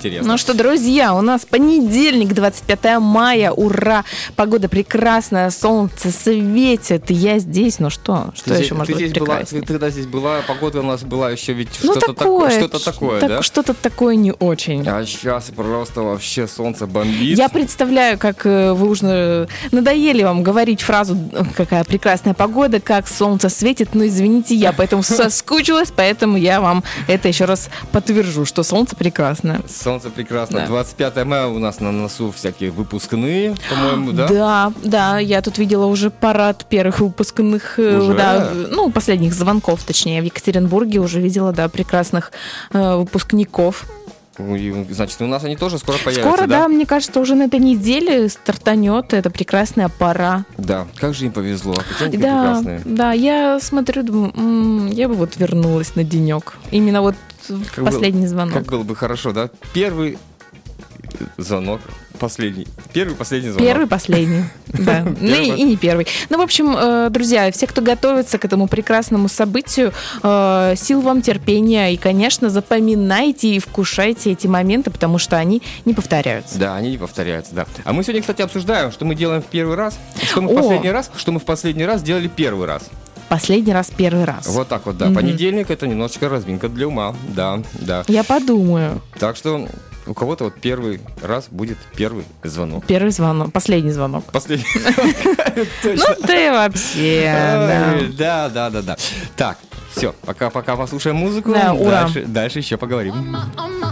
интересно. Ну что, друзья, у нас понедельник, 25 мая, ура! Погода прекрасная, солнце светит, я здесь, ну что еще может быть прекраснее? Ты когда здесь была, погода у нас была еще ведь Ну, что-то такое, да? Что-то такое не очень. А сейчас просто вообще солнце бомбит. Я представляю, как вы уже надоели вам говорить фразу «какая прекрасная погода», «как солнце светит», но извините, я поэтому соскучилась, поэтому я вам это еще раз подтвержу, что солнце прекрасное. Солнце прекрасно. Да. 25 мая у нас на носу всякие выпускные, по-моему, да? Да, я тут видела уже парад первых выпускных, Уже? да, ну, последних звонков, точнее, в Екатеринбурге уже видела, да, прекрасных выпускников. И, значит, у нас они тоже скоро появятся, Скоро, да, мне кажется, уже на этой неделе стартанет эта прекрасная пора. Да, как же им повезло, какие они прекрасные. Да, я смотрю, думаю, я бы вот вернулась на денек. Именно вот в последний звонок. Как было бы хорошо, да? Первый звонок, последний. Первый, последний звонок. Первый, последний, да. Ну и не первый. Ну, в общем, друзья, все, кто готовится к этому прекрасному событию, сил вам, терпения. И, конечно, запоминайте и вкушайте эти моменты, потому что они не повторяются. Да, они не повторяются, да. А мы сегодня, кстати, обсуждаем, что мы делаем в первый раз, что мы в последний раз делали первый раз. Последний раз, первый раз. Вот так вот, да. Понедельник — это немножечко разминка для ума. Да. Я подумаю. Так что у кого-то вот первый раз будет первый звонок. Первый звонок, последний звонок. Последний. Ну ты вообще, да. Да. Так, все, пока послушаем музыку. Да, ура. Дальше еще поговорим.